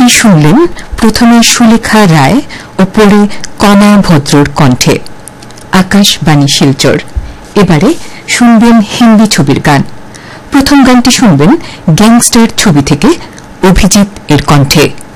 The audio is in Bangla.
গানটি শুনলেন প্রথমে সুলেখা রায় ও পরে কণা ভদ্রর কণ্ঠে, আকাশবাণী শিলচর। এবারে শুনবেন হিন্দি ছবির গান। প্রথম গানটি শুনবেন গ্যাংস্টার ছবি থেকে অভিজিৎ এর কণ্ঠে।